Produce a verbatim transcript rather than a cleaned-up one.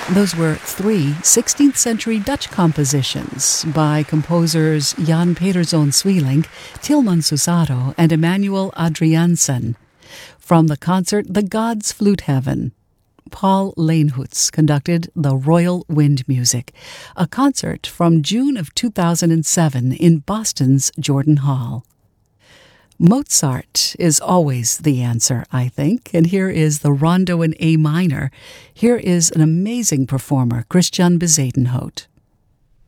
Those were three sixteenth century Dutch compositions by composers Jan Pederzoon Sweelinck, Tilman Susato, and Emmanuel Adriaansen. From the concert The Gods Flute Heaven, Paul Leenhoets conducted the Royal Wind Music, a concert from June of two thousand seven in Boston's Jordan Hall. Mozart is always the answer, I think, and here is the Rondo in A minor. Here is an amazing performer, Christian Bezuidenhout.